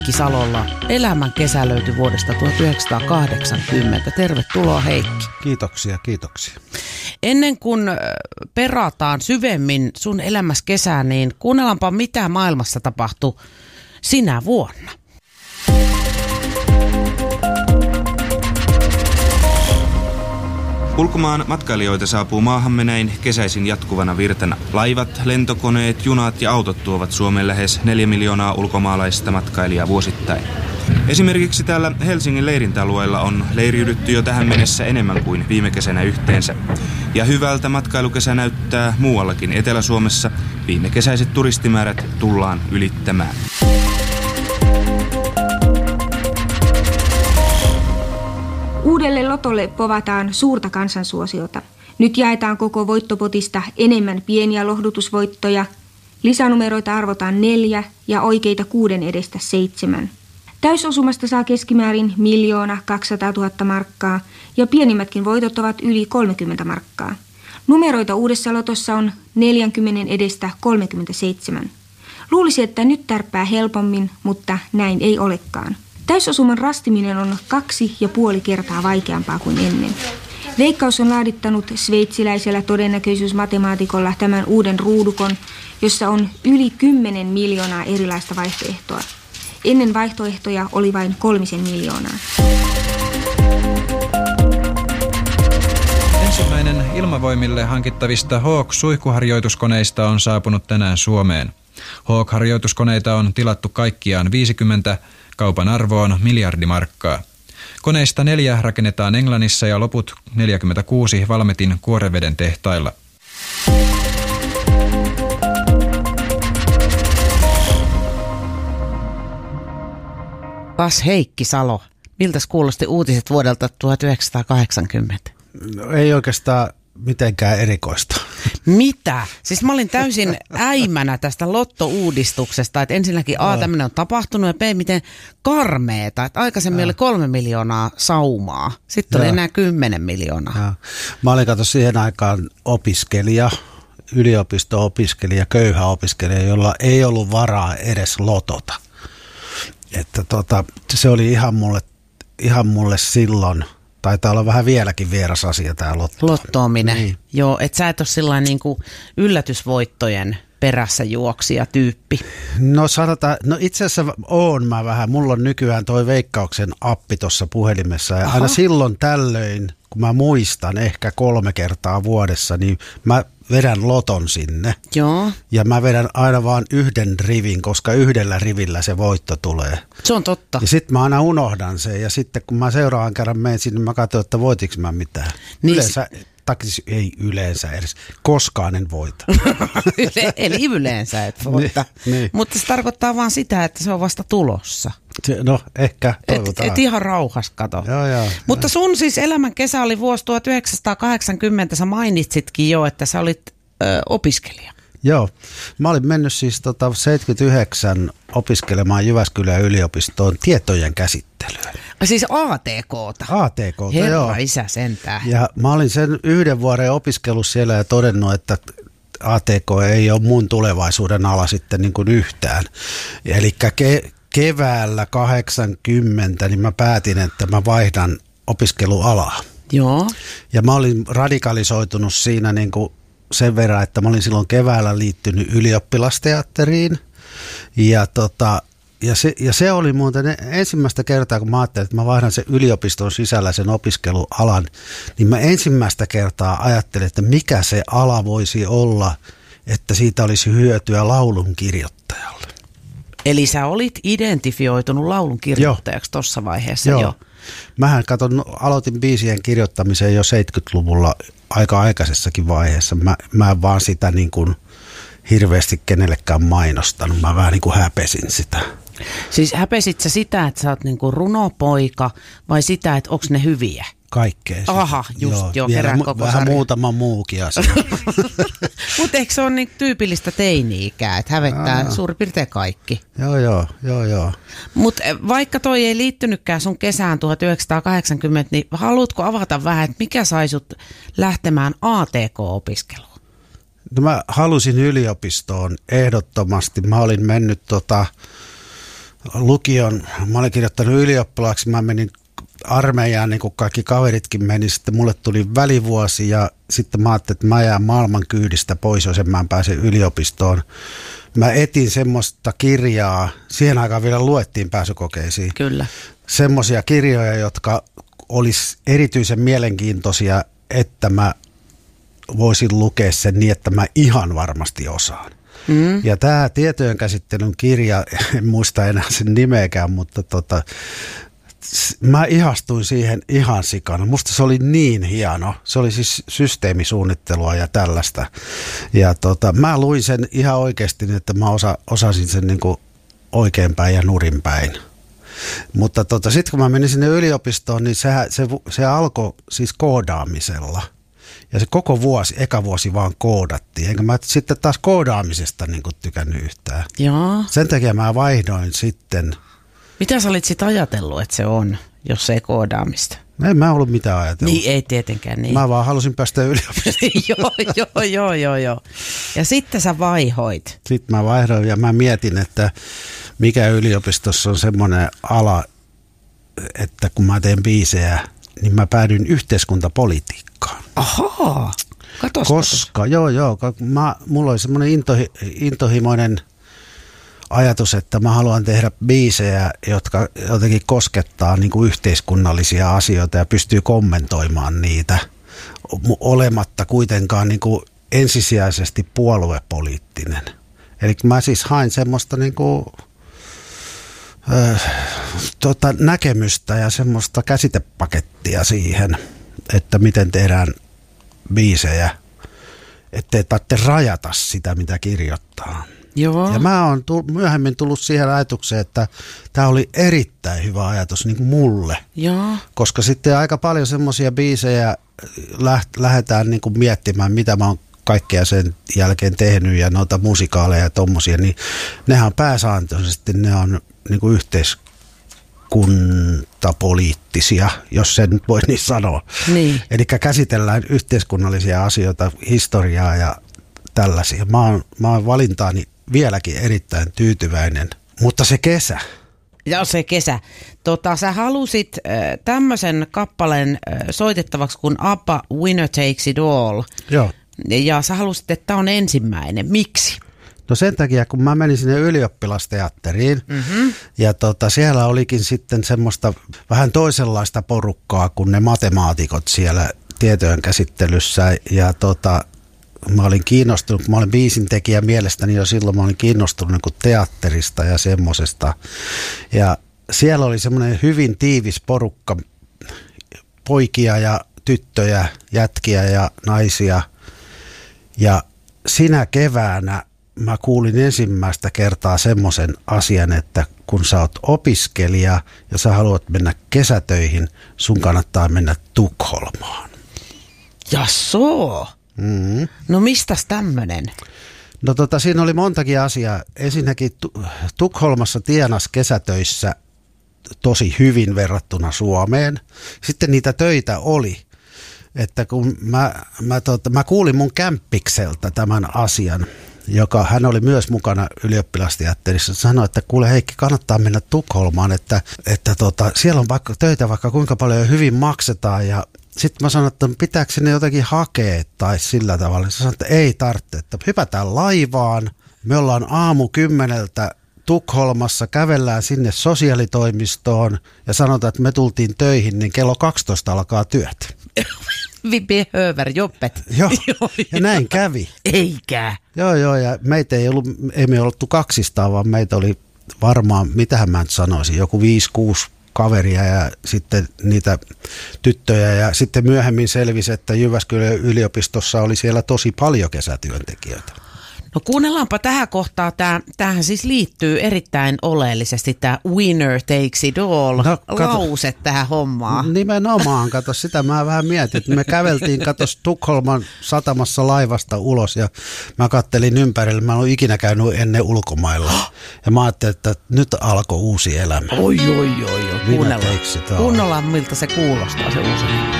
Heikki Salolla elämän kesä löytyi vuodesta 1980. Tervetuloa Heikki. Kiitoksia, kiitoksia. Ennen kuin perataan syvemmin sun elämässä kesää, niin kuunnellaanpa mitä maailmassa tapahtui sinä vuonna. Ulkomaan matkailijoita saapuu maahamme näin kesäisin jatkuvana virtana. Laivat, lentokoneet, junat ja autot tuovat Suomeen lähes 4 miljoonaa ulkomaalaista matkailijaa vuosittain. Esimerkiksi täällä Helsingin leirintäalueella on leiriydytty jo tähän mennessä enemmän kuin viime kesänä yhteensä. Ja hyvältä matkailukesä näyttää muuallakin Etelä-Suomessa. Viime kesäiset turistimäärät tullaan ylittämään. Uudelle lotolle povataan suurta kansansuosiota. Nyt jaetaan koko voittopotista enemmän pieniä lohdutusvoittoja. Lisänumeroita arvotaan 4 ja oikeita 6 edestä 7. Täysosumasta saa keskimäärin 1 200 000 markkaa ja pienimmätkin voitot ovat yli 30 markkaa. Numeroita uudessa lotossa on 40 edestä 37. Luulisi, että nyt tärppää helpommin, mutta näin ei olekaan. Täysosuman rastiminen on 2,5 kertaa vaikeampaa kuin ennen. Veikkaus on laadittanut sveitsiläisellä todennäköisyysmatemaatikolla tämän uuden ruudukon, jossa on yli 10 miljoonaa erilaista vaihtoehtoa. Ennen vaihtoehtoja oli vain 3 miljoonaa. Ensimmäinen ilmavoimille hankittavista Hawk-suihkuharjoituskoneista on saapunut tänään Suomeen. Hawk-harjoituskoneita on tilattu kaikkiaan 50, kaupan arvo on 1 miljardi markkaa. Koneista 4 rakennetaan Englannissa ja loput 46 Valmetin Kuoreveden tehtailla. Kas Heikki Salo, miltäs kuulosti uutiset vuodelta 1980? No, ei oikeastaan mitenkään erikoista. Mitä? Siis mä olin täysin äimänä tästä lottouudistuksesta, että ensinnäkin tämmöinen on tapahtunut ja B, miten karmeeta, että aikaisemmin oli 3 miljoonaa saumaa, sitten oli enää 10 miljoonaa. Mä olin siihen aikaan opiskelija, yliopisto-opiskelija, köyhä opiskelija, jolla ei ollut varaa edes lotota. Että se oli ihan mulle silloin. Taitaa olla vähän vieläkin vieras asia tämä lottoaminen. Niin. Joo, että sä et ole sillain niin kuin yllätysvoittojen perässä juoksija tyyppi. No sanotaan, itse asiassa oon mä vähän. Mulla on nykyään toi Veikkauksen appi tuossa puhelimessa ja aina silloin tällöin, kun mä muistan ehkä 3 kertaa vuodessa, niin mä vedän loton sinne. Joo. Ja mä vedän aina vaan 1 rivin, koska 1 rivillä se voitto tulee. Se on totta. Ja sitten mä aina unohdan sen ja sitten kun mä seuraavan kerran menen sinne, mä katson, että voitiks mä mitään. Niin Ei yleensä edes. Koskaan en voita. Eli yleensä et voita. Niin. Mutta se tarkoittaa vaan sitä, että se on vasta tulossa. No ehkä toivotaan. Et ihan rauhas kato. Joo. Mutta sun siis elämän kesä oli vuosi 1980. Sä mainitsitkin jo, että sä olit opiskelija. Joo. Mä olin mennyt siis 79 opiskelemaan Jyväskylän yliopistoon tietojen käsittelyä. Siis ATK:ta. ATK:ta, Herra joo. isä sentään. Ja mä olin sen 1 vuoden opiskellut siellä ja todennut, että ATK ei ole mun tulevaisuuden ala sitten niin kuin yhtään. Eli keväällä 80 niin mä päätin, että mä vaihdan opiskelualaa. Joo. Ja mä olin radikalisoitunut siinä niin kuin sen verran, että mä olin silloin keväällä liittynyt ylioppilasteatteriin. Ja se oli muuten ensimmäistä kertaa, kun mä ajattelin, että mä vaihdan sen yliopiston sisällä sen opiskelualan, niin mä ensimmäistä kertaa ajattelin, että mikä se ala voisi olla, että siitä olisi hyötyä laulunkirjoittajalle. Eli sä olit identifioitunut laulunkirjoittajaksi tuossa vaiheessa jo. Mähän aloitin biisien kirjoittamisen jo 70-luvulla aika aikaisessakin vaiheessa. Mä en vaan sitä niin kuin hirveästi kenellekään mainostanut. Mä vähän niin kuin häpesin sitä. Siis häpesit sä sitä, että sä oot niin kuin runopoika vai sitä, että onko ne hyviä? Kaikkea. Aha, just jo kerran koko vähän sarja. Muutama muukin asia. Mutta eikö se ole niin tyypillistä teini-ikää, että hävettää suurin piirtein kaikki? Joo. Mutta vaikka toi ei liittynytkään sun kesään 1980, niin haluatko avata vähän, että mikä sai sut lähtemään ATK-opiskeluun? No mä halusin yliopistoon ehdottomasti. Mä olin mennyt lukion, mä olin kirjoittanut ylioppilaaksi, mä menin armeijaan, niin kuin kaikki kaveritkin meni, sitten mulle tuli välivuosi ja sitten mä ajattelin, että mä jään maailman kyydistä pois, jos en mä pääse yliopistoon. Mä etin semmoista kirjaa, siihen aikaan vielä luettiin pääsykokeisiin. Kyllä. Semmoisia kirjoja, jotka olisi erityisen mielenkiintoisia, että mä voisin lukea sen niin, että mä ihan varmasti osaan. Ja tämä tietojen käsittelyn kirja, en muista enää sen nimeäkään, mutta mä ihastuin siihen ihan sikana. Musta se oli niin hieno. Se oli siis systeemisuunnittelua ja tällaista. Ja mä luin sen ihan oikeasti, että mä osasin sen niin kuin oikeinpäin ja nurinpäin. Mutta sitten kun mä menin sinne yliopistoon, niin se alkoi siis koodaamisella. Ja se koko eka vuosi vaan koodattiin. Enkä mä sitten taas koodaamisesta niin kuin tykännyt yhtään. Joo. Sen takia mä vaihdoin sitten. Mitä sä olit sitten ajatellut, että se on, jos ei koodaamista? En mä ollut mitään ajatellut. Niin, ei tietenkään niin. Mä vaan halusin päästä yliopistoon. Joo. Ja sitten sä vaihoit. Sitten mä vaihdoin ja mä mietin, että mikä yliopistossa on semmoinen ala, että kun mä teen biisejä, niin mä päädyin yhteiskuntapolitiikkaan. Ahaa, katos. Koska, mulla oli semmoinen intohimoinen ajatus, että mä haluan tehdä biisejä, jotka jotenkin koskettaa niin kuin yhteiskunnallisia asioita ja pystyy kommentoimaan niitä olematta kuitenkaan niin kuin ensisijaisesti puoluepoliittinen. Eli mä siis hain semmoista niin kuin, näkemystä ja semmoista käsitepakettia siihen, että miten tehdään biisejä, ettei tarvitse rajata sitä, mitä kirjoittaa. Joo. Ja mä oon myöhemmin tullut siihen ajatukseen, että tämä oli erittäin hyvä ajatus niin kuin mulle. Joo. Koska sitten aika paljon semmoisia biisejä lähdetään niin kuin miettimään, mitä mä oon kaikkea sen jälkeen tehnyt ja noita musikaaleja ja tommosia, niin nehän pääsääntöisesti ne on niin kuin yhteiskuntapoliittisia, jos sen nyt voi niin sanoa. Niin. Eli käsitellään yhteiskunnallisia asioita, historiaa ja tällaisia. Mä oon valintaani vieläkin erittäin tyytyväinen, mutta se kesä. Ja se kesä. Sä halusit tämmöisen kappaleen soitettavaksi kuin ABBA Winner Takes It All. Joo. Ja sä halusit, että tämä on ensimmäinen. Miksi? No sen takia, kun mä menin sinne ylioppilasteatteriin ja siellä olikin sitten semmoista vähän toisenlaista porukkaa kuin ne matemaatikot siellä tietojen käsittelyssä ja mä olin kiinnostunut, kun mä olin biisintekijä mielestäni jo silloin, mä olin kiinnostunut niin kuin teatterista ja semmosesta. Ja siellä oli semmoinen hyvin tiivis porukka, poikia ja tyttöjä, jätkiä ja naisia. Ja sinä keväänä mä kuulin ensimmäistä kertaa semmoisen asian, että kun sä oot opiskelija ja sä haluat mennä kesätöihin, sun kannattaa mennä Tukholmaan. Jasoo. No mistäs tämmönen? No siinä oli montakin asiaa. Ensinnäkin Tukholmassa tienas kesätöissä tosi hyvin verrattuna Suomeen. Sitten niitä töitä oli. Että kun mä kuulin mun kämppikseltä tämän asian, hän oli myös mukana ylioppilasteatterissa, sanoi, että kuule Heikki, kannattaa mennä Tukholmaan, että siellä on vaikka töitä vaikka kuinka paljon hyvin maksetaan ja sitten mä sanoin, että pitääkö sinne jotenkin hakea tai sillä tavalla. Sä sanoin, että ei tarvitse, että hypätään laivaan. Me ollaan 10:00 Tukholmassa, kävellään sinne sosiaalitoimistoon ja sanotaan, että me tultiin töihin, niin kello 12 alkaa työt. Vi behöver jobbet. Joo, ja näin kävi. Eikä. Joo, ja meitä ei me oltu kaksistaan, vaan meitä oli varmaan, mitähän mä nyt sanoisin, joku 5-6 kaveria ja sitten niitä tyttöjä ja sitten myöhemmin selvisi, että Jyväskylän yliopistossa oli siellä tosi paljon kesätyöntekijöitä. No kuunnellaanpa tähän kohtaan. Tämähän siis liittyy erittäin oleellisesti tämä winner takes it all lause tähän hommaan. Nimenomaan, kato sitä mä vähän mietin, että me käveltiin Tukholman satamassa laivasta ulos ja mä kattelin ympärille, mä en ollut ikinä käynyt ennen ulkomailla ja mä ajattelin, että nyt alkoi uusi elämä. Oi. Kuunnellaan miltä se kuulostaa se uusi elämä.